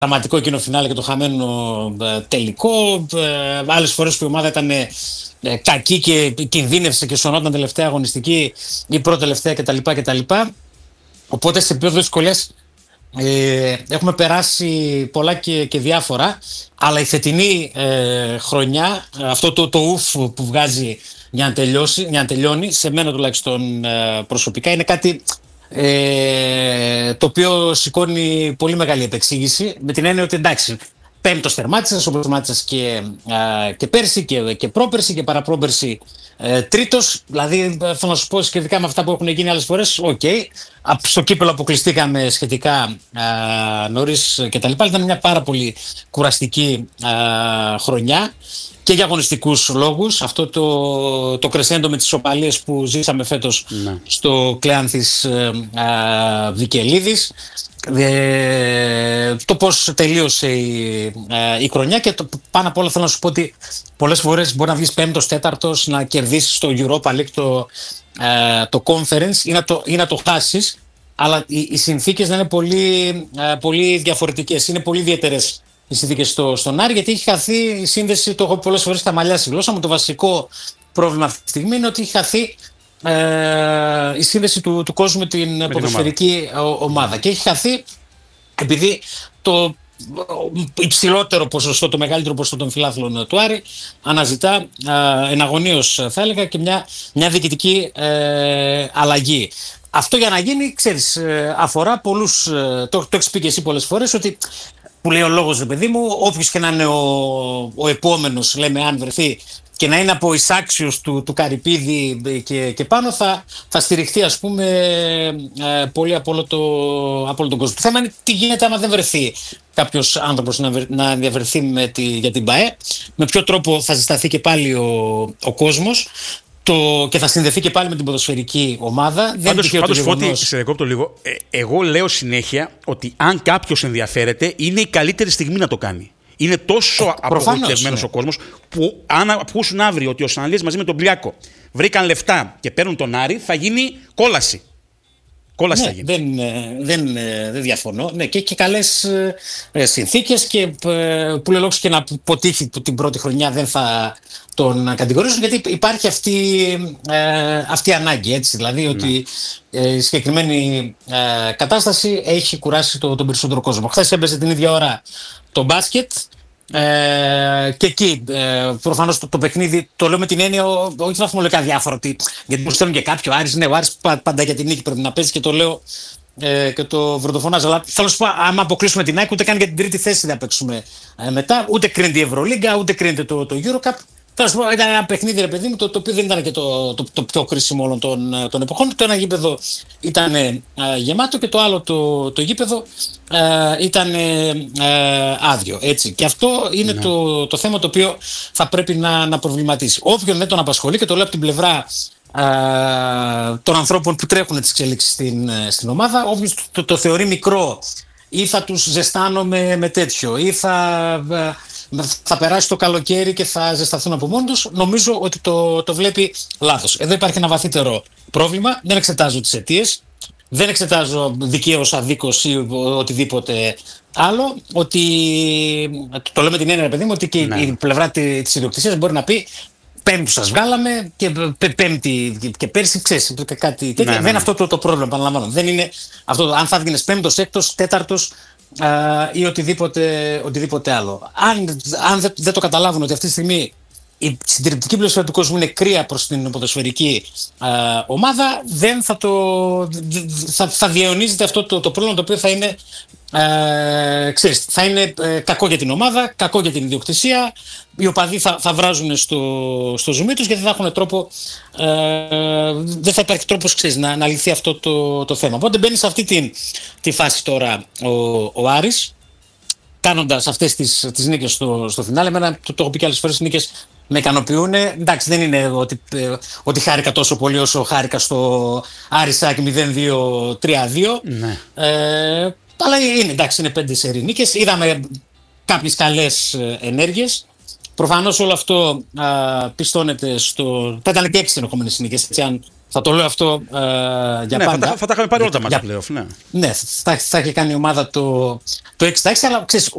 δραματικό εκείνο φινάλε και το χαμένο τελικό. Άλλες φορές που η ομάδα ήταν κακή και κινδύνευσε και σωνόταν τελευταία αγωνιστική ή πρώτη τελευταία κτλ. Οπότε σε επίπεδο δυσκολίας έχουμε περάσει πολλά και διάφορα, αλλά η φετινή χρονιά, αυτό το ουφ που βγάζει για να τελειώνει, σε μένα τουλάχιστον προσωπικά, είναι κάτι το οποίο σηκώνει πολύ μεγάλη επεξήγηση, με την έννοια ότι εντάξει, πέμπτος τερμάτισας, όπως τερμάτισας και πέρσι και πρόπερσι και παραπρόπερσι τρίτος. Δηλαδή θέλω να σου πω, σχετικά με αυτά που έχουν γίνει άλλες φορές, στο κύπελλο αποκλειστήκαμε σχετικά νωρίς και τα λοιπά. Ήταν μια πάρα πολύ κουραστική χρονιά και για αγωνιστικούς λόγους. Αυτό το κρεσέντο με τις ισοπαλίες που ζήσαμε φέτος στο Κλεάνθης Βικελίδης, το πώς τελείωσε η χρονιά, και πάνω απ' όλα θέλω να σου πω ότι πολλές φορές μπορεί να βγεις πέμπτος, τέταρτος, να κερδίσεις το Europa League, το Conference ή να το χάσεις, αλλά οι συνθήκες να είναι πολύ, πολύ διαφορετικές. Είναι πολύ ιδιαίτερες οι συνθήκες στον Άρη, γιατί έχει χαθεί η σύνδεση, το έχω πολλές φορές στα μαλλιά στη γλώσσα μου. Το βασικό πρόβλημα αυτή τη στιγμή είναι ότι έχει χαθεί η σύνδεση του κόσμου με την ποδοσφαιρική ομάδα. Και έχει χαθεί επειδή το υψηλότερο ποσοστό, το μεγαλύτερο ποσοστό των φιλάθλων του Άρη αναζητά εναγωνίως, θα έλεγα, και μια διοικητική αλλαγή. Αυτό για να γίνει, ξέρεις, αφορά πολλούς, το έχεις πει και εσύ πολλές φορές, ότι που λέει ο λόγος, ρε παιδί μου, όποιος και να είναι ο επόμενος, λέμε, αν βρεθεί και να είναι από εισάξιος του Καρυπίδη και πάνω, θα στηριχτεί, ας πούμε, πολύ από όλο τον κόσμο. Το θέμα είναι τι γίνεται άμα δεν βρεθεί κάποιος άνθρωπος να διαβρεθεί για την ΠΑΕ, με ποιο τρόπο θα ζεσταθεί και πάλι ο κόσμος και θα συνδεθεί και πάλι με την ποδοσφαιρική ομάδα. Πάντως Φώτη, σε δεκόπτω λίγο, εγώ λέω συνέχεια ότι αν κάποιος ενδιαφέρεται, είναι η καλύτερη στιγμή να το κάνει. Είναι τόσο απογοητευμένος ο κόσμος, που αν ακούσουν αύριο ότι ο Σαναλίας μαζί με τον Πλιάκο βρήκαν λεφτά και παίρνουν τον Άρη, θα γίνει κόλαση. Κόλαση θα γίνει. Δεν διαφωνώ. Ναι, και καλές συνθήκες, και που λέει λόγος και να αποτύχει που την πρώτη χρονιά δεν θα τον κατηγορήσουν, γιατί υπάρχει αυτή η ανάγκη, έτσι, δηλαδή ότι η συγκεκριμένη κατάσταση έχει κουράσει τον περισσότερο κόσμο. Χθες έπαιζε την ίδια ώρα το μπάσκετ, και εκεί προφανώς το παιχνίδι, το λέω με την έννοια όχι βαθμολογικά διάφορο, γιατί μου στέλνουν και κάποιο Άρης, ναι, ο Άρης πάντα για την νίκη πρέπει να παίζει, και το λέω και το βροντοφωνάζω, αλλά θέλω να σου πω, άμα αποκλείσουμε την ΑΕΚ, ούτε καν για την τρίτη θέση θα παίξουμε μετά, ούτε κρίνεται η Ευρωλίγκα, ούτε κρίνεται το Eurocup. Θέλω να σου πω, ήταν ένα παιχνίδι, ρε παιδί μου, το οποίο δεν ήταν και το πιο κρίσιμο όλων των εποχών. Το ένα γήπεδο ήταν γεμάτο και το άλλο το γήπεδο ήταν άδειο. Έτσι. Και αυτό είναι το θέμα το οποίο θα πρέπει να προβληματίσει. Όποιον δεν τον απασχολεί, και το λέω από την πλευρά των ανθρώπων που τρέχουν τις εξελίξεις στην ομάδα, όποιος το θεωρεί μικρό, ή θα τους ζεστάνω με τέτοιο, ή θα περάσει το καλοκαίρι και θα ζεσταθούν από μόνοι τους, νομίζω ότι το βλέπει λάθος. Εδώ υπάρχει ένα βαθύτερο πρόβλημα. Δεν εξετάζω τις αιτίες, δεν εξετάζω δικαίως, αδίκως ή οτιδήποτε άλλο. Ότι το λέω με την έννοια, παιδί μου, ότι και η πλευρά της ιδιοκτησίας μπορεί να πει πέμπτη σας βγάλαμε και πέμπτη και πέρσι, ξέρεις, κάτι τέτοιο. Δεν είναι αυτό το πρόβλημα, επαναλαμβάνω. Δεν είναι αυτό, αν θα βγαίνεις πέμπτος, έκτος, τέταρτος ή οτιδήποτε άλλο. Αν δεν το καταλάβουν ότι αυτή τη στιγμή η συντηρητική πλειοψηφία του κόσμου είναι κρύα προς την ποδοσφαιρική ομάδα, δεν θα διαιωνίζεται αυτό το πρόβλημα, το οποίο θα είναι, ξέρεις, θα είναι κακό για την ομάδα, κακό για την ιδιοκτησία. Οι οπαδοί θα βράζουν στο ζουμί τους, γιατί θα έχουν τρόπο, δεν θα υπάρχει τρόπος, ξέρεις, να λυθεί αυτό το θέμα. Οπότε μπαίνει σε αυτή τη φάση τώρα ο Άρης, κάνοντας αυτές τις νίκες στο φινάλε. Εμένα, το έχω πει και άλλες φορές, οι νίκες με ικανοποιούν. Εντάξει, δεν είναι ότι χάρηκα τόσο πολύ όσο χάρηκα στο Άρη ΣΑΚ 0-2-3-2. Αλλά είναι 5 σερί νίκες. Είδαμε κάποιες καλές ενέργειες. Προφανώς όλο αυτό πιστώνεται θα ήταν και 6 ενεχόμενες νίκες, έτσι, αν Θα το λέω αυτό για πάντα. Θα τα είχαμε πάρει όλα τα μάτια playoff, ναι. Ναι, θα έχει κάνει η ομάδα το 6-6, αλλά ξέρεις,